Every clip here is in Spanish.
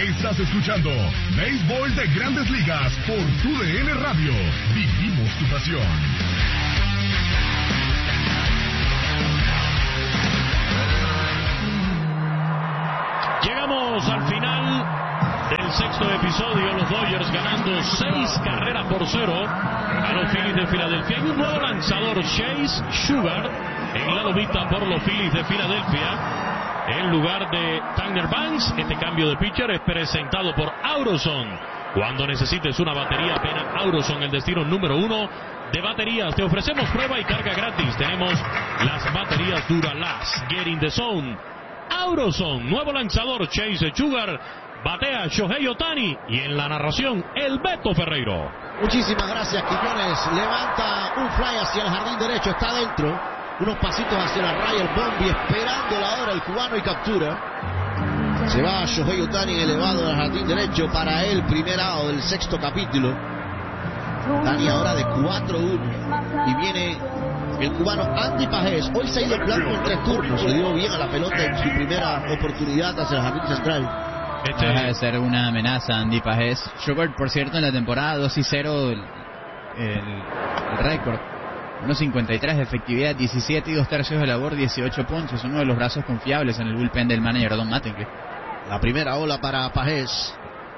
Estás escuchando Béisbol de Grandes Ligas por TUDN Radio. Vivimos tu pasión. Llegamos al final del sexto episodio, los Dodgers ganando 6-0 a los Phillies de Filadelfia. Hay un nuevo lanzador, Chase Sugar, en la lomita por los Phillies de Filadelfia. En lugar de Tanner Banks, este cambio de pitcher es presentado por Auroson. Cuando necesites una batería, ven a Auroson, el destino número 1 de baterías. Te ofrecemos prueba y carga gratis. Tenemos las baterías Duralast, Get in the Zone. Auroson, nuevo lanzador, Chase Sugar, batea Shohei Ohtani y en la narración, el Beto Ferreiro. Muchísimas gracias, Quiñones. Levanta un fly hacia el jardín derecho, está dentro. Unos pasitos hacia la raya, el Bombi esperando la hora, el cubano, y captura. Se va Shohei Ohtani elevado al jardín derecho para el primer out del sexto capítulo. Ohtani ahora de 4-1 y viene el cubano Andy Pajés. Hoy se ha ido el blanco en 3 turnos, le dio bien a la pelota en su primera oportunidad hacia el jardín central. Deja de ser una amenaza Andy Pajés. Schubert, por cierto, en la temporada 2-0 el récord. 1.53 de efectividad, 17 y 2/3 de labor, 18 ponches. Uno de los brazos confiables en el bullpen del manager Don Mattingly. La primera ola para Pajés.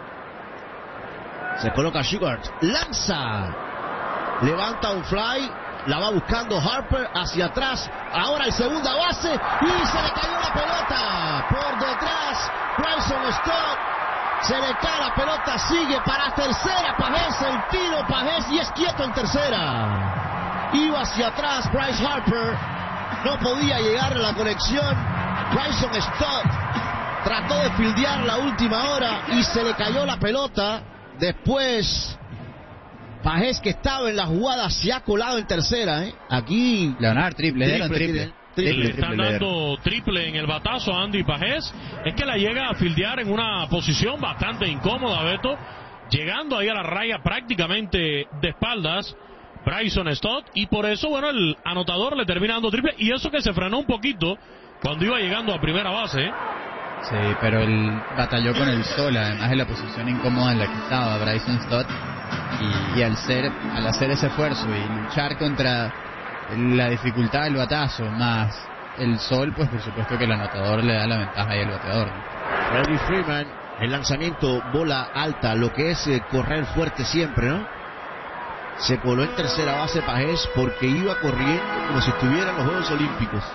Se coloca Sugar, lanza, levanta un fly, la va buscando Harper hacia atrás. Ahora el segunda base y se le cayó la pelota por detrás. Bryson Stott, se le cae la pelota, sigue para tercera. Pajés, el tiro, Pajés, y es quieto en tercera. Iba hacia atrás Bryce Harper, no podía llegar a la conexión. Bryson Stott trató de fildear la última hora y se le cayó la pelota. Después Pajés, que estaba en la jugada, se ha colado en tercera. Aquí le van a dar triple. Le están dando triple en el batazo a Andy Pajés. Es que la llega a fildear en una posición bastante incómoda, Beto, llegando ahí a la raya prácticamente de espaldas Bryson Stott, y por eso, bueno, el anotador le termina dando triple, y eso que se frenó un poquito cuando iba llegando a primera base. Sí, pero él batalló con el sol, además de la posición incómoda en la que estaba Bryson Stott, y al hacer ese esfuerzo y luchar contra la dificultad del batazo más el sol, pues por supuesto que el anotador le da la ventaja ahí al bateador, ¿no? Freddie Freeman, el lanzamiento bola alta, lo que es correr fuerte siempre, ¿no? Se coló en tercera base Pajés porque iba corriendo como si estuviera en los Juegos Olímpicos.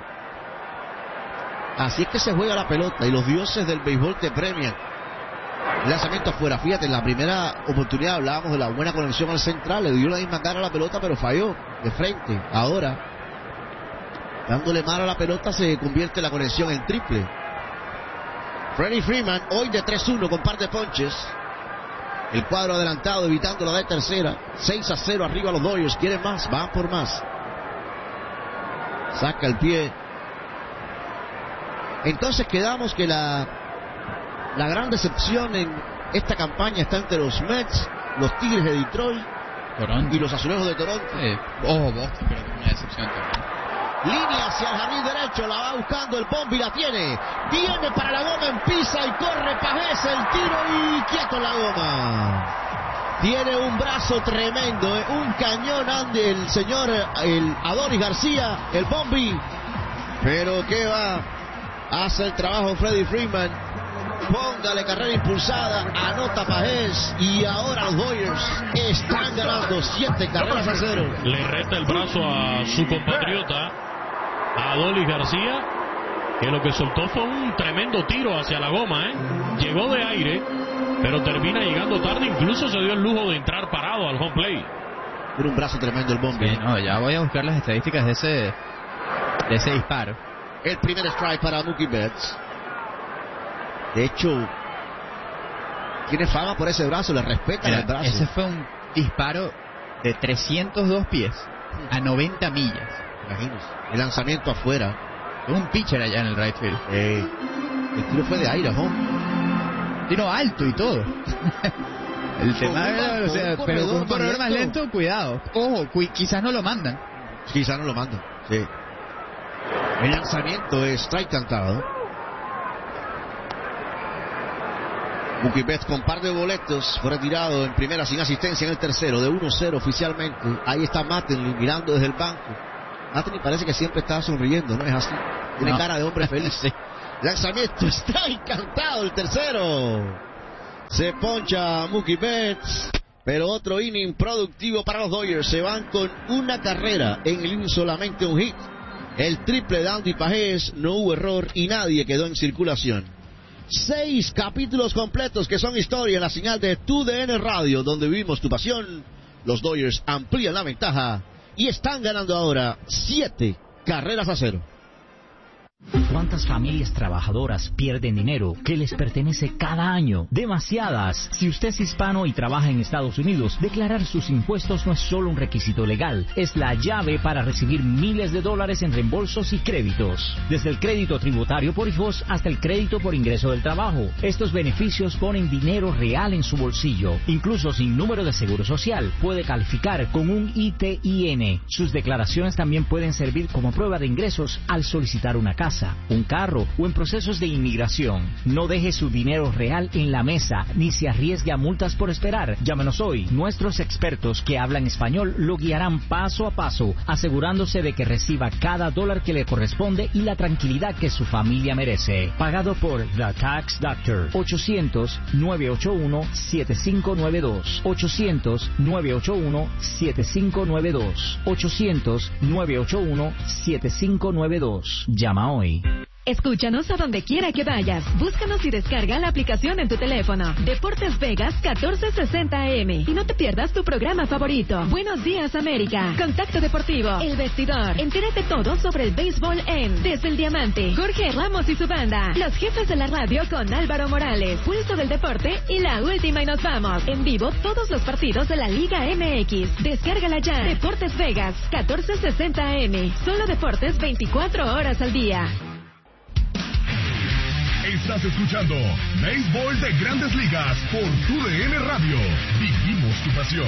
Así es que se juega la pelota y los dioses del béisbol te premian. El lanzamiento afuera, fíjate, en la primera oportunidad hablábamos de la buena conexión al central, le dio la misma cara a la pelota pero falló de frente. Ahora, dándole mal a la pelota, se convierte la conexión en triple. Freddie Freeman hoy de 3-1 con par de ponches. El cuadro adelantado evitando la de tercera. 6-0 arriba los Dodgers. Quieren más, van por más. Saca el pie. Entonces quedamos que la gran decepción en esta campaña está entre los Mets, los Tigres de Detroit, Toronto, y los Azulejos de Toronto. Boston, pero una decepción también. Línea hacia el jardín derecho, la va buscando el Bombi, la tiene. Viene para la goma, empieza y corre Pajés, el tiro y quieto en la goma. Tiene un brazo tremendo, un cañón ande el señor Adonis García, el Bombi. Pero qué va, hace el trabajo Freddie Freeman. Póngale carrera impulsada, anota Pajés y ahora los Dodgers están ganando 7-0. Le resta el brazo a su compatriota Adolis García, que lo que soltó fue un tremendo tiro hacia la goma, llegó de aire, pero termina llegando tarde, incluso se dio el lujo de entrar parado al home plate. Tiene un brazo tremendo el Bombi. Sí, no, ya voy a buscar las estadísticas de ese disparo. El primer strike para Mookie Betts. De hecho, tiene fama por ese brazo, le respetan el brazo. Ese fue un disparo de 302 pies a 90 millas. Imagínense. El lanzamiento afuera. Un pitcher allá en el right field. El tiro fue de aire, ¿no? Tiro alto y todo. El tema es, pero con un corredor más lento, cuidado. Ojo, quizás no lo mandan. Quizás no lo mandan, sí. El lanzamiento es strike cantado. Mookie Betts con par de boletos fue retirado en primera sin asistencia en el tercero, de 1-0 oficialmente. Ahí está Mattingly mirando desde el banco. Mattingly parece que siempre está sonriendo, ¿no es así? Tiene cara de hombre feliz. Sí. Lanzamiento, está encantado el tercero. Se poncha Mookie Betts, pero otro inning productivo para los Dodgers. Se van con una carrera en el inning, solamente un hit. El triple de Andy Pajés, no hubo error y nadie quedó en circulación. 6 capítulos completos que son historia en la señal de TUDN Radio, donde vivimos tu pasión. Los Dodgers amplían la ventaja y están ganando ahora 7-0. ¿Cuántas familias trabajadoras pierden dinero que les pertenece cada año? Demasiadas. Si usted es hispano y trabaja en Estados Unidos, declarar sus impuestos no es solo un requisito legal, es la llave para recibir miles de dólares en reembolsos y créditos. Desde el crédito tributario por hijos hasta el crédito por ingreso del trabajo. Estos beneficios ponen dinero real en su bolsillo. Incluso sin número de seguro social, puede calificar con un ITIN. Sus declaraciones también pueden servir como prueba de ingresos al solicitar una casa, un carro o en procesos de inmigración. No deje su dinero real en la mesa ni se arriesgue a multas por esperar. Llámenos hoy. Nuestros expertos que hablan español lo guiarán paso a paso, asegurándose de que reciba cada dólar que le corresponde y la tranquilidad que su familia merece. Pagado por The Tax Doctor. 800-981-7592. 800-981-7592. 800-981-7592. Llama hoy. Escúchanos a donde quiera que vayas. Búscanos y descarga la aplicación en tu teléfono. Deportes Vegas 1460 AM. Y no te pierdas tu programa favorito. Buenos Días América. Contacto Deportivo. El Vestidor. Entérate todo sobre el béisbol en Desde el Diamante. Jorge Ramos y su banda. Los jefes de la radio con Álvaro Morales. Pulso del Deporte y la última y nos vamos. En vivo todos los partidos de la Liga MX. Descárgala ya. Deportes Vegas 1460 AM. Solo deportes 24 horas al día. Estás escuchando Béisbol de Grandes Ligas por TUDN Radio. Vivimos tu pasión.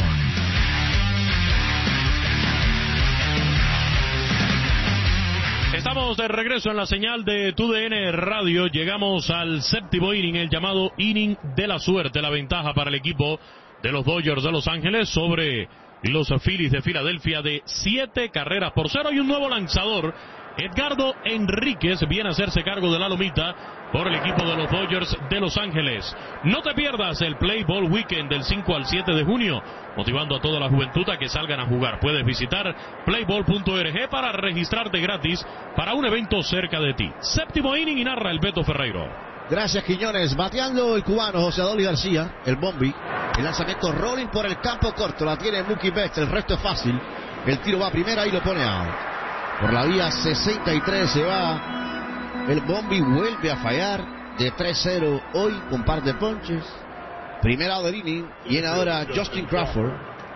Estamos de regreso en la señal de TUDN Radio. Llegamos al séptimo inning, el llamado inning de la suerte. La ventaja para el equipo de los Dodgers de Los Ángeles sobre los Phillies de Filadelfia de 7-0. Y un nuevo lanzador, Edgardo Enríquez, viene a hacerse cargo de la lomita por el equipo de los Dodgers de Los Ángeles. No te pierdas el Play Ball Weekend del 5 al 7 de junio, motivando a toda la juventud a que salgan a jugar. Puedes visitar playball.org para registrarte gratis para un evento cerca de ti. Séptimo inning y narra el Beto Ferreiro. Gracias, Quiñones. Bateando el cubano José Adolis García, el Bombi. El lanzamiento rolling por el campo corto. La tiene Mookie Betts. El resto es fácil. El tiro va a primera y lo pone out. Por la vía 63 se va. El Bombi vuelve a fallar de 3-0 hoy con par de ponches. Primer out del inning. Viene ahora Justin Crawford.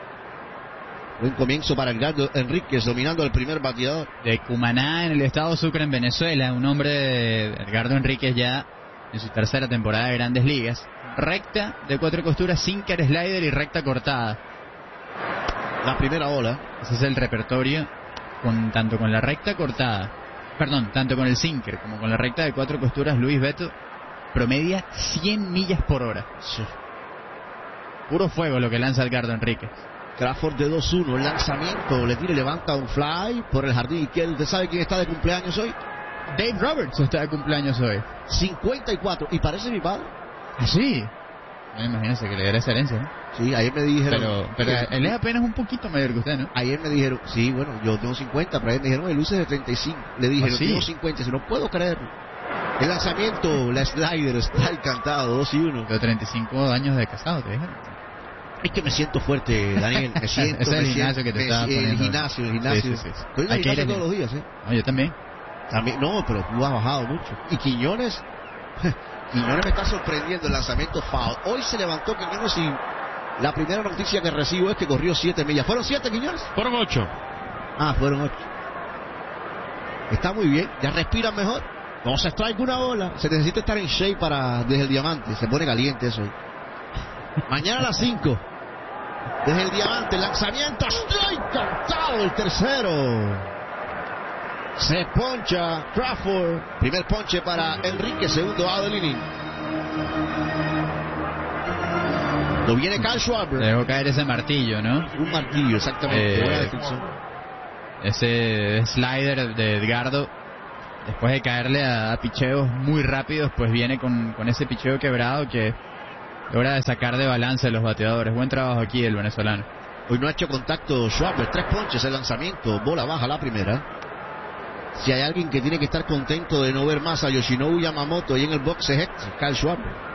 Buen comienzo para Edgardo Enríquez, dominando al primer bateador. De Cumaná, en el estado Sucre, en Venezuela. Un hombre de Edgardo Enríquez ya en su tercera temporada de Grandes Ligas. Recta de 4 costuras, sinker, slider y recta cortada. La primera bola. Ese es el repertorio, tanto con la recta cortada. Tanto con el sinker como con la recta de 4 costuras. Luis Beto promedia 100 millas por hora. Sí. Puro fuego lo que lanza Edgardo Enríquez. Crawford de 2-1, el lanzamiento, le tira y levanta un fly por el jardín izquierdo. ¿Usted sabe quién está de cumpleaños hoy? Dave Roberts está de cumpleaños hoy. 54, y parece mi padre. ¿Ah, sí? Imagínese que le diera esa herencia, ¿no? Sí, ayer me dijeron... Pero él es apenas un poquito mayor que usted, ¿no? Ayer me dijeron, sí, bueno, yo tengo 50, pero ayer me dijeron, luces de 35. Le dije, ¿Ah, sí? tengo 50, si no puedo creerlo. El lanzamiento, la slider, está encantado, 2-1. Pero 35 años de casado, te dijeron. Es que me siento fuerte, Daniel, me siento... Ese es el gimnasio que te estaba poniendo. El gimnasio. Sí. Estoy en el gimnasio todos los días, ¿eh? No, yo también. No, pero tú has bajado mucho. Y Quiñones me está sorprendiendo el lanzamiento foul. Hoy se levantó Quiñones y la primera noticia que recibo es que corrió 7 millas. ¿Fueron 7, Quiñones? Fueron 8. Ah, fueron 8. Está muy bien, ya respiran mejor. No se strike una bola. Se necesita estar en shape para Desde el Diamante. Se pone caliente eso. Mañana a las 5. Desde el Diamante, lanzamiento, strike, cantado el tercero. Se poncha Crawford. Primer ponche para Enrique, segundo out del inning. Cuando viene Kyle Schwarber. Dejó caer ese martillo, ¿no? Un martillo, exactamente. Buena descripción. Ese slider de Edgardo, después de caerle a picheos muy rápidos, pues viene con ese picheo quebrado que logra sacar de balance a los bateadores. Buen trabajo aquí el venezolano. Hoy no ha hecho contacto Schwarber, 3 ponches el lanzamiento, bola baja la primera. Si hay alguien que tiene que estar contento de no ver más a Yoshinobu Yamamoto ahí en el box es Kyle Schwarber.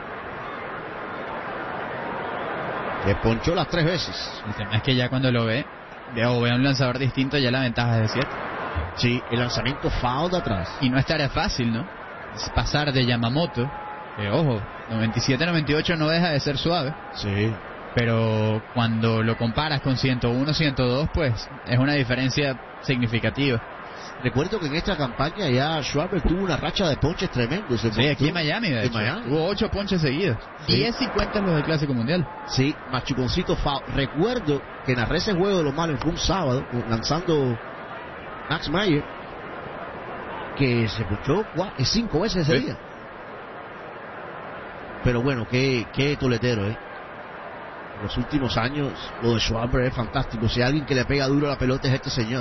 Que ponchó las 3 veces. El tema es que ya cuando lo ve o ve a un lanzador distinto, ya la ventaja es de 7. Sí, el lanzamiento foul de atrás. Y no es tarea fácil, ¿no? Es pasar de Yamamoto, que ojo, 97-98 no deja de ser suave. Sí. Pero cuando lo comparas con 101-102, pues es una diferencia significativa. Recuerdo que en esta campaña ya Schwarber tuvo una racha de ponches tremendos. Sí, aquí en Miami, de hecho. Hubo 8 ponches seguidos. Sí. 10 y cuentas los del Clásico Mundial. Sí, machuconcito foul. Recuerdo que narré ese juego de los Marlins fue un sábado, lanzando Max Meyer, que se ponchó 5 veces ese día. Pero bueno, qué toletero, En los últimos años, lo de Schwarber es fantástico. Si hay alguien que le pega duro a la pelota es este señor.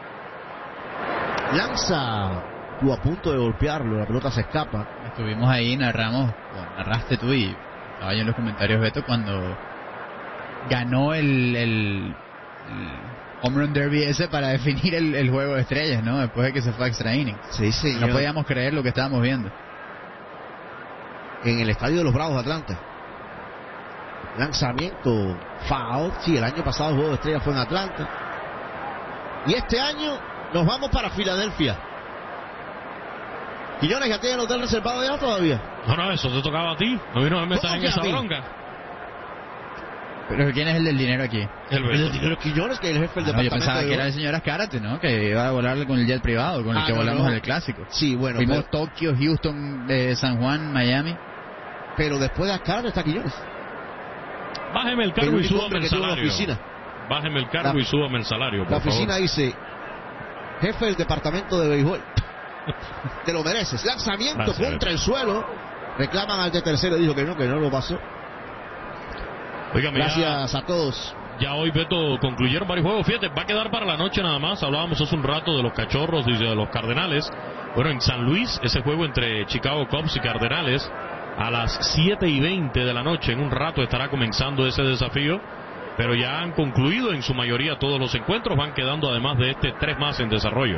Lanza, estuvo a punto de golpearlo, la pelota se escapa. Estuvimos ahí, narraste tú y estaba yo en los comentarios, Beto, cuando ganó el Home Run Derby ese para definir el juego de estrellas, ¿no? Después de que se fue a extra inning. Sí, señor. No podíamos creer lo que estábamos viendo. En el estadio de los Bravos de Atlanta. Lanzamiento foul. Sí, el año pasado el juego de estrellas fue en Atlanta. Y este año nos vamos para Filadelfia. Quiñones, ¿ya tiene el hotel reservado ya todavía? No, eso te tocaba a ti. No vino a meter en esa bronca. Pero ¿quién es el del dinero aquí? El dinero Quiñones, que es el jefe del departamento. Yo pensaba que era el señor Azcárate, ¿no? Que iba a volarle con el jet privado, con el que volamos en el Clásico. Sí, bueno. Fuimos Tokio, Houston, San Juan, Miami. Pero después de Azcárate está Quiñones. Bájeme el cargo y súbame el salario. Bájeme el cargo y súbame el salario, por La oficina favor. dice: jefe del departamento de béisbol, te lo mereces. Lanzamiento Gracias, contra el suelo. Reclaman al de tercero, dijo que no lo pasó. Oígame, gracias a todos. Ya hoy, Beto, concluyeron varios juegos. Fíjate, va a quedar para la noche nada más. Hablábamos hace un rato de los Cachorros y de los Cardenales. Bueno, en San Luis, ese juego entre Chicago Cubs y Cardenales, a las 7:20 de la noche, en un rato estará comenzando ese desafío. Pero ya han concluido en su mayoría todos los encuentros. Van quedando, además de 3 más en desarrollo.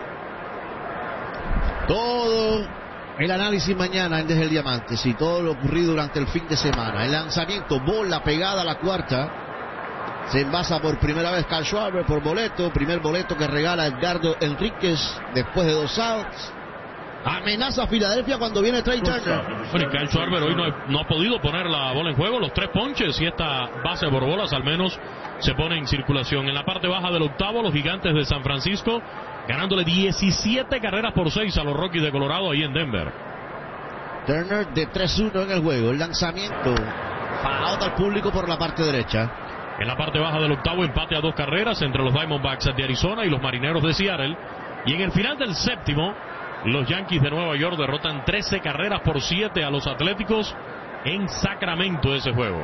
Todo el análisis mañana en Desde el Diamante, y todo lo ocurrido durante el fin de semana. El lanzamiento, bola pegada a la cuarta. Se envasa por primera vez Kyle Schwarber por boleto. Primer boleto que regala Edgardo Enríquez después de 2 outs. Amenaza a Filadelfia cuando viene Trey Turner. Bueno, Kyle Schwarber hoy no ha podido poner la bola en juego. Los 3 ponches y esta base por bolas al menos se pone en circulación. En la parte baja del octavo, los Gigantes de San Francisco ganándole 17 carreras por 6 a los Rockies de Colorado ahí en Denver. Turner de 3-1 en el juego. El lanzamiento foul al público por la parte derecha. En la parte baja del octavo, empate a 2 carreras entre los Diamondbacks de Arizona y los Marineros de Seattle. Y en el final del séptimo, los Yankees de Nueva York derrotan 13 carreras por 7 a los Atléticos en Sacramento ese juego.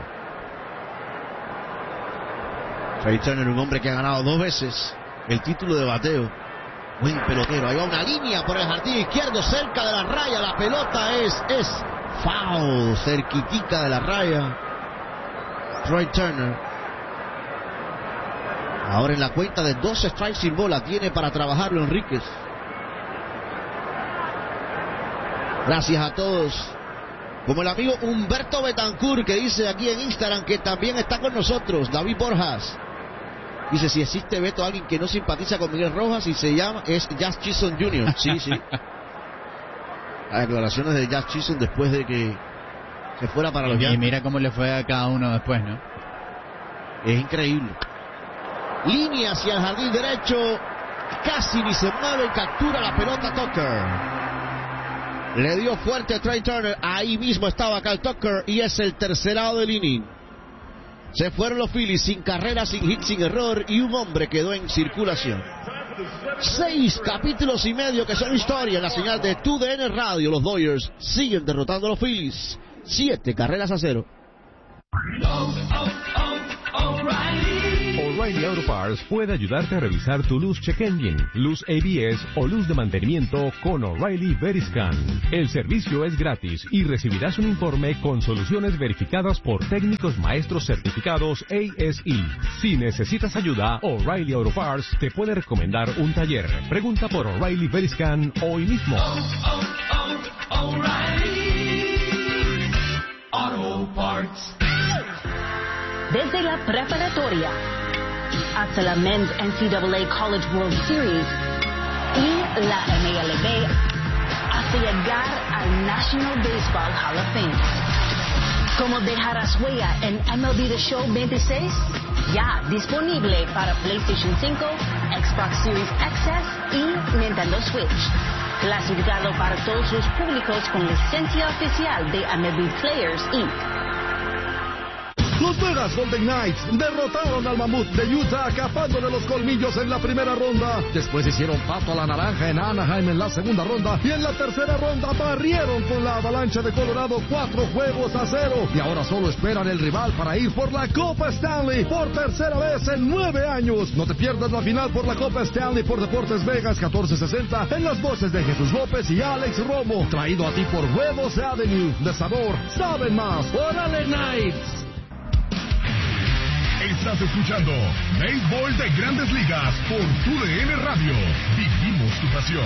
Trey Turner, un hombre que ha ganado 2 veces el título de bateo. Buen pelotero. Ahí va una línea por el jardín izquierdo, cerca de la raya. La pelota es foul, cerquitica de la raya. Trey Turner. Ahora en la cuenta de 12 strikes sin bola. Tiene para trabajarlo Enríquez. Gracias a todos. Como el amigo Humberto Betancourt, que dice aquí en Instagram que también está con nosotros. David Borjas dice: si existe, Beto, alguien que no simpatiza con Miguel Rojas y se llama, es Jazz Chisholm Jr. Sí. Las declaraciones de Jazz Chisholm después de que se fuera para los Yankees. Y mira cómo le fue a cada uno después, ¿no? Es increíble. Línea hacia el jardín derecho. Casi ni se mueve y captura la pelota Tucker. Le dio fuerte a Trey Turner. Ahí mismo estaba Kyle Tucker y es el tercer out del inning. Se fueron los Phillies sin carrera, sin hit, sin error, y un hombre quedó en circulación. 6 capítulos y medio que son historia en la señal de TUDN Radio. Los Dodgers siguen derrotando a los Phillies 7 carreras a 0. O'Reilly Auto Parts puede ayudarte a revisar tu luz check engine, luz ABS o luz de mantenimiento con O'Reilly Veriscan. El servicio es gratis y recibirás un informe con soluciones verificadas por técnicos maestros certificados ASE. Si necesitas ayuda, O'Reilly Auto Parts te puede recomendar un taller. Pregunta por O'Reilly Veriscan hoy mismo. O'Reilly Auto Parts. Desde la preparatoria hasta la Men's NCAA College World Series y la MLB hasta llegar al National Baseball Hall of Fame. ¿Cómo dejarás huella en MLB The Show 26? Ya disponible para PlayStation 5, Xbox Series XS y Nintendo Switch. Clasificado para todos los públicos con licencia oficial de MLB Players Inc. Los Vegas Golden Knights derrotaron al Mamut de Utah, capándole los colmillos en la primera ronda. Después hicieron pato a la naranja en Anaheim en la segunda ronda. Y en la tercera ronda barrieron con la Avalancha de Colorado 4-0. Y ahora solo esperan el rival para ir por la Copa Stanley por tercera vez en 9 años. No te pierdas la final por la Copa Stanley por Deportes Vegas 1460 en las voces de Jesús López y Alex Romo. Traído a ti por Huevos Avenue. De sabor, saben más. ¡Órale, Knights! Estás escuchando Béisbol de Grandes Ligas por TUDN Radio. Vivimos tu pasión.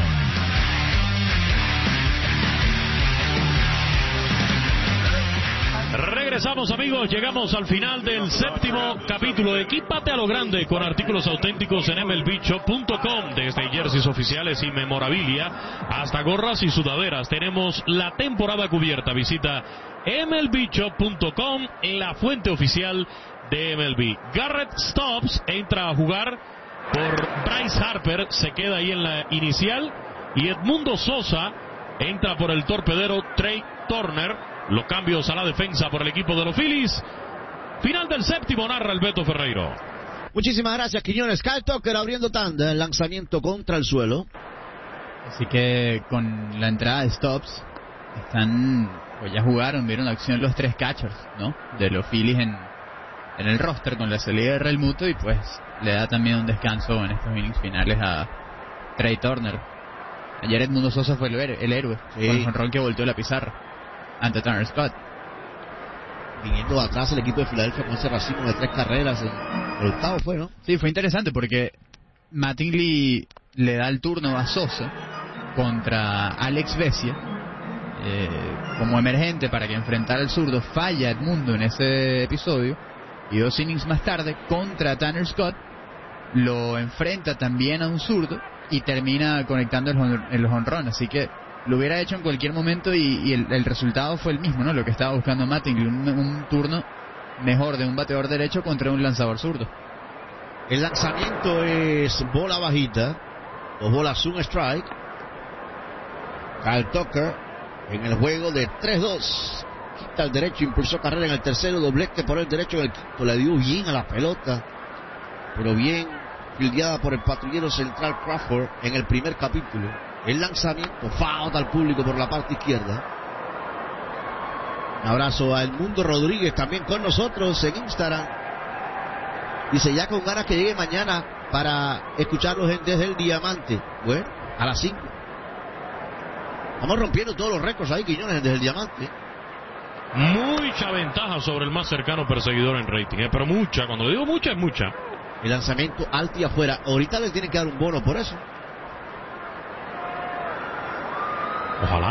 Regresamos, amigos, llegamos al final del séptimo capítulo. Equípate a lo grande con artículos auténticos en MLBshop.com. Desde jerseys oficiales y memorabilia hasta gorras y sudaderas, tenemos la temporada cubierta. Visita MLBshop.com, la fuente oficial de MLB. Garrett Stubbs entra a jugar por Bryce Harper, se queda ahí en la inicial, y Edmundo Sosa entra por el torpedero Trey Turner. Los cambios a la defensa por el equipo de los Phillies. Final del séptimo, narra el Beto Ferreiro. Muchísimas gracias, Quiñones. Kyle Tucker abriendo tanda, el lanzamiento contra el suelo. Así que con la entrada de Stubbs pues ya jugaron, vieron la acción los 3 catchers, ¿no? De los Phillies en el roster con la salida de Realmuto, y pues le da también un descanso en estos innings finales a Trey Turner. Ayer Edmundo Sosa fue el héroe, con el jonrón que volteó la pizarra ante Tanner Scott. Viniendo atrás el equipo de Filadelfia con ese racimo de 3 carreras en el octavo fue, ¿no? Sí, fue interesante porque Mattingly le da el turno a Sosa contra Alex Vesia como emergente para que enfrentara al zurdo. Falla Edmundo en ese episodio, y 2 innings más tarde contra Tanner Scott lo enfrenta también a un zurdo y termina conectando el jonrón. Así que lo hubiera hecho en cualquier momento y el resultado fue el mismo, ¿no? Lo que estaba buscando Mattingly, un turno mejor de un bateador derecho contra un lanzador zurdo. El lanzamiento es bola bajita, o bola zoom strike. Kyle Tucker en el juego de 3-2. Quita el derecho, impulsó carrera en el tercero, doblete por el derecho en el quinto, le dio bien a la pelota, pero bien fildeada por el patrullero central Crawford en el primer capítulo. El lanzamiento, foul al público por la parte izquierda. Un abrazo a Edmundo Rodríguez, también con nosotros en Instagram. Dice, ya con ganas que llegue mañana para escucharlos desde el Diamante. Bueno, a las 5. Estamos rompiendo todos los récords ahí, Quiñones, desde el Diamante. Mucha ventaja sobre el más cercano perseguidor en rating, pero mucha. Cuando le digo mucha, es mucha. El lanzamiento alto y afuera. Ahorita le tienen que dar un bono por eso. Ojalá.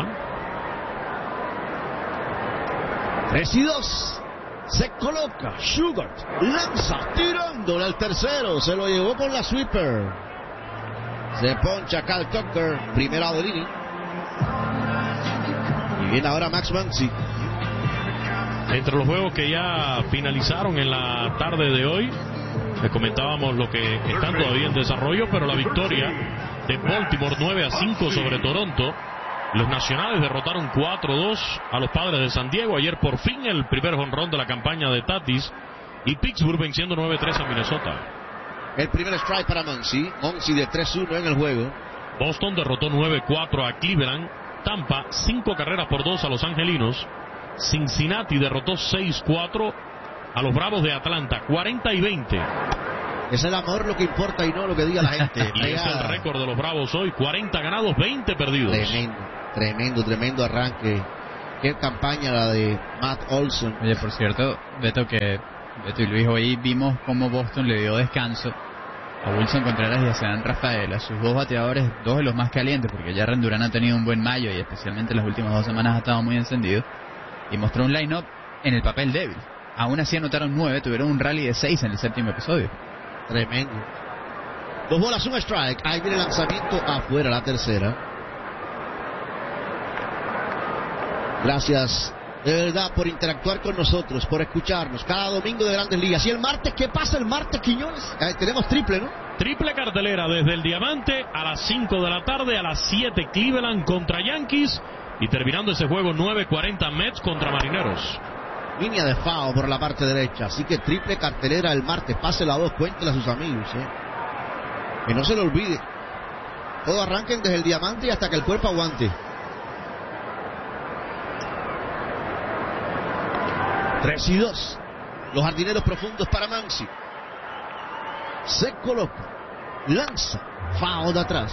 3-2. Se coloca Sugar, lanza, tirándole al tercero, se lo llevó con la sweeper. Se poncha Kyle Tucker, primera del inning. Y viene ahora Max Muncy. Entre los juegos que ya finalizaron en la tarde de hoy, les comentábamos lo que están todavía en desarrollo, pero la victoria de Baltimore 9-5 sobre Toronto. Los Nacionales derrotaron 4-2 a los Padres de San Diego. Ayer por fin el primer jonrón de la campaña de Tatis. Y Pittsburgh venciendo 9-3 a Minnesota. El primer strike para Muncy. Muncy de 3-1 en el juego. Boston derrotó 9-4 a Cleveland. Tampa 5 carreras por 2 a los Angelinos. Cincinnati derrotó 6-4 a los Bravos de Atlanta, 40-20. Es el amor lo que importa y no lo que diga la gente. Y es el récord de los Bravos hoy, 40 ganados, 20 perdidos. Tremendo arranque. Qué campaña la de Matt Olson. Oye, por cierto, Beto y Luis, hoy vimos cómo Boston le dio descanso a Wilson Contreras y a Sean Rafael, a sus dos bateadores, dos de los más calientes, porque ya Durán ha tenido un buen mayo y especialmente las últimas 2 semanas ha estado muy encendido, y mostró un line-up en el papel débil. Aún así anotaron 9, tuvieron un rally de 6 en el 7º episodio. Tremendo. 2 bolas, 1 strike. Ahí viene el lanzamiento afuera, la tercera. Gracias de verdad por interactuar con nosotros, por escucharnos cada domingo de Grandes Ligas. Y el martes, ¿qué pasa el martes, Quiñones? Tenemos triple, ¿no? Triple cartelera desde el Diamante a las 5 de la tarde, a las 7 Cleveland contra Yankees y terminando ese juego 9:40 Mets contra Marineros. Línea de foul por la parte derecha, así que triple cartelera el martes. Pase la 2, cuéntela a sus amigos, que no se lo olvide. Todo arranquen desde el Diamante y hasta que el cuerpo aguante. 3-2. Los jardineros profundos para Muncy. Se coloca, lanza, foul de atrás.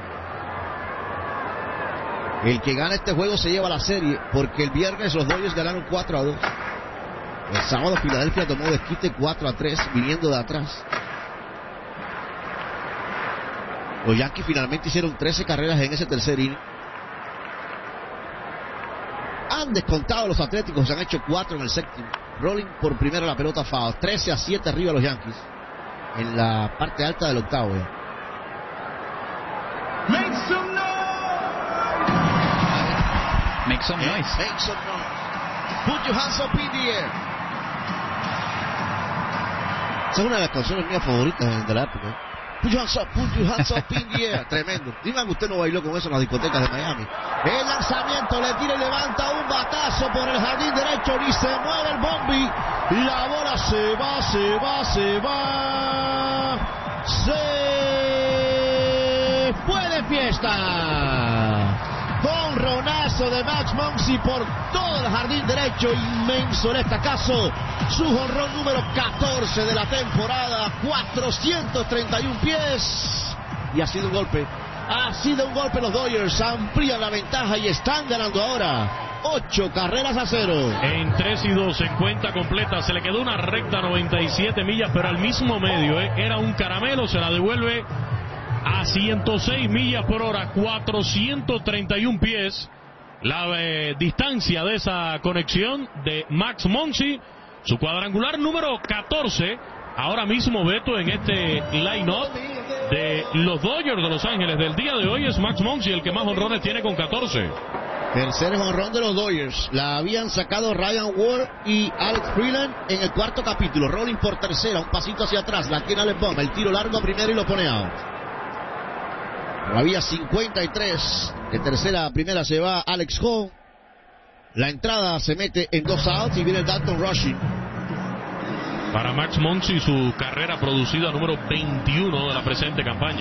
El que gana este juego se lleva la serie, porque el viernes los Dodgers ganaron 4-2. El sábado Filadelfia tomó desquite 4-3 viniendo de atrás. Los Yankees finalmente hicieron 13 carreras en ese tercer inning. Han descontado los Atléticos, se han hecho 4 en el séptimo. Rolling por primero la pelota foul. 13-7 arriba los Yankees en la parte alta del octavo. Make some noise. Make some noise. Put your hands up in the air. Esa es una de las canciones mías favoritas de la época. Put your hands up in the air. Tremendo. Digan que usted no bailó con eso en las discotecas de Miami. El lanzamiento, le tira y levanta un batazo por el jardín derecho. Ni se mueve el bombi. La bola se va. Se fue de fiesta. Jonronazo de Max Muncy por todo el jardín derecho, inmenso en este caso, su jonrón número 14 de la temporada, 431 pies, y ha sido un golpe, los Dodgers amplían la ventaja y están ganando ahora 8-0. En 3-2 en cuenta completa, se le quedó una recta 97 millas, pero al mismo medio, era un caramelo, se la devuelve a 106 millas por hora, 431 pies, la distancia de esa conexión de Max Muncy, su cuadrangular número 14, ahora mismo, Beto, en este line-up de los Dodgers de Los Ángeles del día de hoy, es Max Muncy el que más jonrones tiene con 14. Tercer jonrón de los Dodgers, la habían sacado Ryan Ward y Alex Freeland en el cuarto capítulo. Rolling por tercera, un pasito hacia atrás, la tiene Alex Bomba, el tiro largo a primera y lo pone out. Había 53. De tercera a primera se va Alex Hall. La entrada se mete en 2 outs y viene el Dalton Rushing. Para Max Muncy, su carrera producida número 21 de la presente campaña.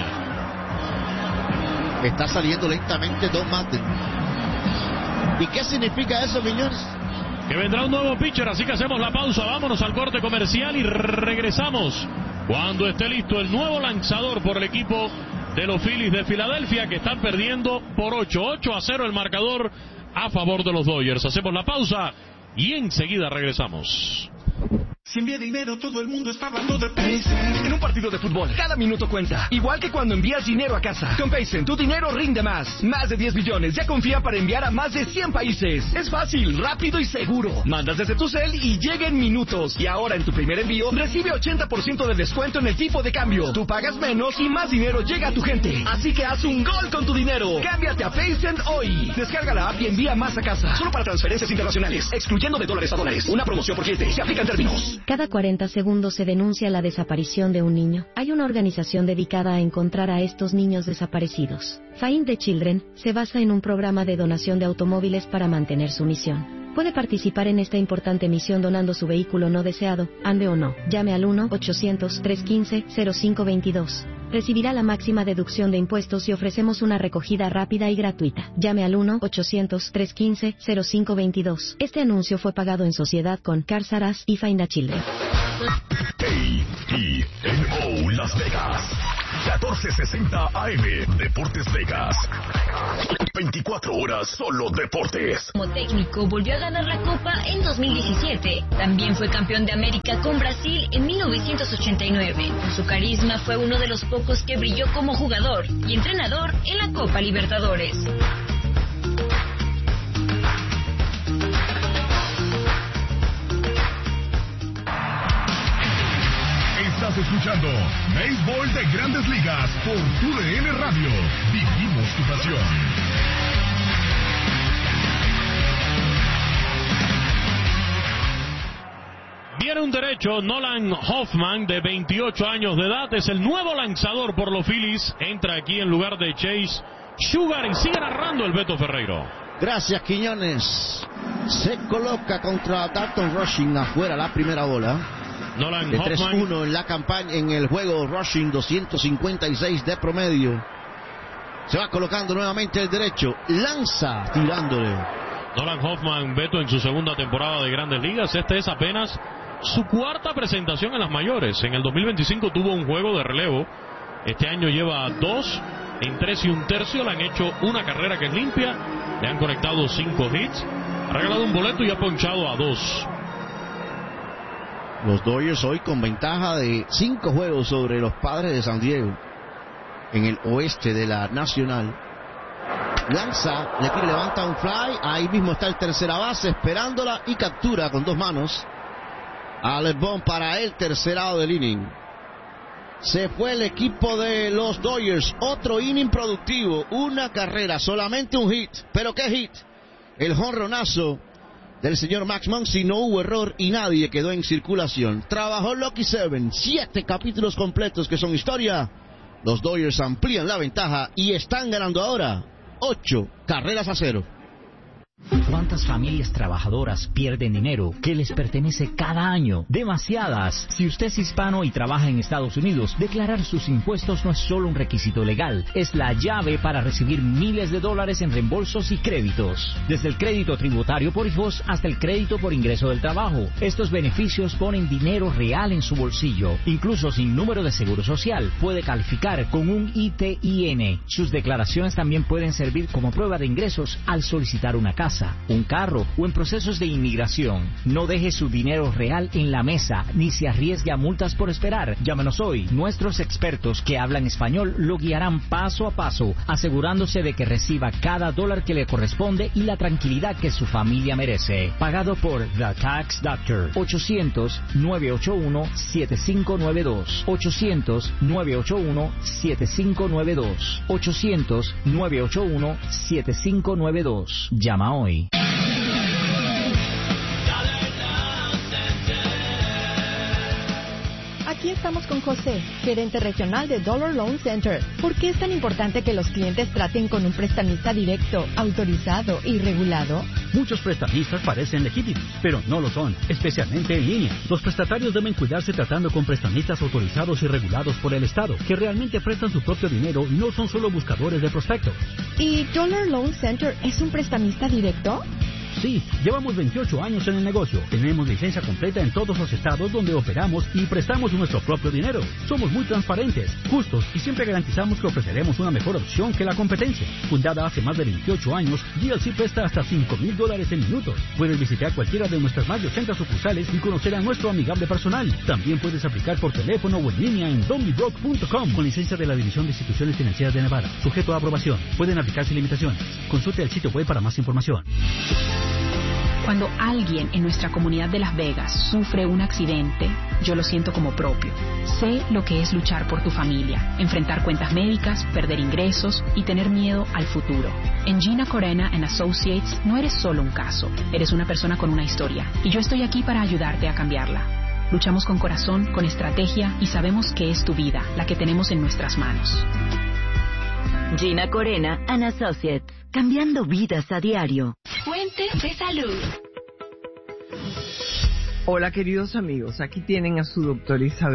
Está saliendo lentamente Don Madden. ¿Y qué significa eso, Quiñones? Que vendrá un nuevo pitcher, así que hacemos la pausa. Vámonos al corte comercial y regresamos cuando esté listo el nuevo lanzador por el equipo de los Phillies de Filadelfia, que están perdiendo por 8-0 el marcador a favor de los Dodgers. Hacemos la pausa y enseguida regresamos. Si envía dinero, todo el mundo está hablando de Paycent. En un partido de fútbol, cada minuto cuenta. Igual que cuando envías dinero a casa. Con Paycent, tu dinero rinde más. Más de 10 billones ya confía para enviar a más de 100 países. Es fácil, rápido y seguro. Mandas desde tu cel y llega en minutos. Y ahora en tu primer envío, recibe 80% de descuento en el tipo de cambio. Tú pagas menos y más dinero llega a tu gente. Así que haz un gol con tu dinero. Cámbiate a Paycent hoy. Descarga la app y envía más a casa. Solo para transferencias internacionales, excluyendo de dólares a dólares. Una promoción por cliente. Se aplican términos. Cada 40 segundos se denuncia la desaparición de un niño. Hay una organización dedicada a encontrar a estos niños desaparecidos. Find the Children se basa en un programa de donación de automóviles para mantener su misión. Puede participar en esta importante misión donando su vehículo no deseado, ande o no. Llame al 1-800-315-0522. recibirá la máxima deducción de impuestos y ofrecemos una recogida rápida y gratuita. Llame al 1-800-315-0522. Este anuncio fue pagado en sociedad con Cars R Us y Find a Children. KENO Las Vegas, 1460 AM, Deportes Vegas. 24 horas solo deportes. Como técnico volvió a ganar la Copa en 2017. También fue campeón de América con Brasil en 1989. Su carisma fue uno de los pocos que brilló como jugador y entrenador en la Copa Libertadores. Estás escuchando Béisbol de Grandes Ligas por TUDN Radio. Vivimos tu pasión. Viene un derecho, Nolan Hoffman, de 28 años de edad, es el nuevo lanzador por los Phillies. Entra aquí en lugar de Chase Sugar y sigue narrando el Beto Ferreiro. Gracias, Quiñones. Se coloca contra Dalton Rushing afuera la primera bola. Nolan de Hoffman 3-1 en la campaña, en el juego. Rushing 256 de promedio. Se va colocando nuevamente el derecho, lanza tirándole. Nolan Hoffman, Beto, en su segunda temporada de Grandes Ligas. Este es apenas su cuarta presentación en las mayores. En el 2025 tuvo un juego de relevo. Este año lleva 2 en 3 1/3. Le han hecho una carrera que es limpia. Le han conectado 5 hits. Ha regalado un boleto y ha ponchado a 2. Los Dodgers hoy con ventaja de 5 juegos sobre los Padres de San Diego en el oeste de la Nacional. Lanza, levanta un fly, ahí mismo está el tercera base esperándola y captura con 2 manos a LeBron para el tercer out del inning. Se fue el equipo de los Dodgers, otro inning productivo, una carrera, solamente un hit, pero ¿qué hit? El jonronazo del señor Max Muncy, no hubo error y nadie quedó en circulación. Trabajó Lucky Seven, 7 capítulos completos que son historia. Los Dodgers amplían la ventaja y están ganando ahora 8-0. ¿Cuántas familias trabajadoras pierden dinero que les pertenece cada año? Demasiadas. Si usted es hispano y trabaja en Estados Unidos, declarar sus impuestos no es solo un requisito legal, es la llave para recibir miles de dólares en reembolsos y créditos. Desde el crédito tributario por hijos hasta el crédito por ingreso del trabajo. Estos beneficios ponen dinero real en su bolsillo. Incluso sin número de seguro social, puede calificar con un ITIN. Sus declaraciones también pueden servir como prueba de ingresos al solicitar una casa, un carro o en procesos de inmigración. No deje su dinero real en la mesa ni se arriesgue a multas por esperar. Llámenos hoy. Nuestros expertos que hablan español lo guiarán paso a paso, asegurándose de que reciba cada dólar que le corresponde y la tranquilidad que su familia merece. Pagado por The Tax Doctor. 800-981-7592. 800-981-7592. 800-981-7592. Llama hoy. Aquí estamos con José, gerente regional de Dollar Loan Center. ¿Por qué es tan importante que los clientes traten con un prestamista directo, autorizado y regulado? Muchos prestamistas parecen legítimos, pero no lo son, especialmente en línea. Los prestatarios deben cuidarse tratando con prestamistas autorizados y regulados por el Estado, que realmente prestan su propio dinero y no son solo buscadores de prospectos. ¿Y Dollar Loan Center es un prestamista directo? Sí, llevamos 28 años en el negocio. Tenemos licencia completa en todos los estados donde operamos y prestamos nuestro propio dinero. Somos muy transparentes, justos y siempre garantizamos que ofreceremos una mejor opción que la competencia. Fundada hace más de 28 años, GLC presta hasta $5,000 en minutos. Puedes visitar cualquiera de nuestras más de 80 sucursales y conocer a nuestro amigable personal. También puedes aplicar por teléfono o en línea en donbybroke.com con licencia de la División de Instituciones Financieras de Nevada. Sujeto a aprobación. Pueden aplicarse limitaciones. Consulte el sitio web para más información. Cuando alguien en nuestra comunidad de Las Vegas sufre un accidente, yo lo siento como propio. Sé lo que es luchar por tu familia, enfrentar cuentas médicas, perder ingresos y tener miedo al futuro. En Gina Corena & Associates no eres solo un caso, eres una persona con una historia y yo estoy aquí para ayudarte a cambiarla. Luchamos con corazón, con estrategia y sabemos que es tu vida la que tenemos en nuestras manos. Gina Corena & Associates, cambiando vidas a diario. Fuentes de salud. Hola queridos amigos, aquí tienen a su doctora Isabel.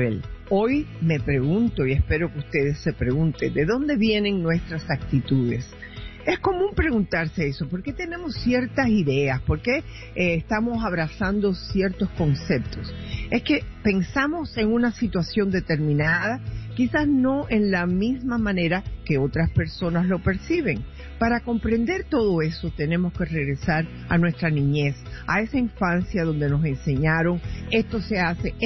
Hoy me pregunto, y espero que ustedes se pregunten, ¿de dónde vienen nuestras actitudes? Es común preguntarse eso, ¿por qué tenemos ciertas ideas? ¿Por qué estamos abrazando ciertos conceptos? Es que pensamos en una situación determinada, quizás no en la misma manera que otras personas lo perciben. Para comprender todo eso tenemos que regresar a nuestra niñez, a esa infancia donde nos enseñaron, esto se hace,